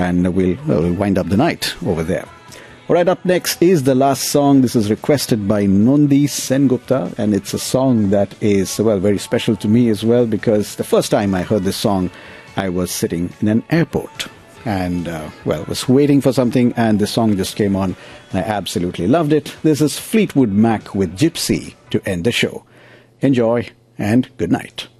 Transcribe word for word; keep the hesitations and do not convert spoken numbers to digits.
and we'll, uh, we'll wind up the night over there. All right, up next is the last song. This is requested by Nondi Sengupta, and it's a song that is, well, very special to me as well, because the first time I heard this song, I was sitting in an airport and, uh, well, was waiting for something, and the song just came on, and I absolutely loved it. This is Fleetwood Mac with Gypsy to end the show. Enjoy, and good night.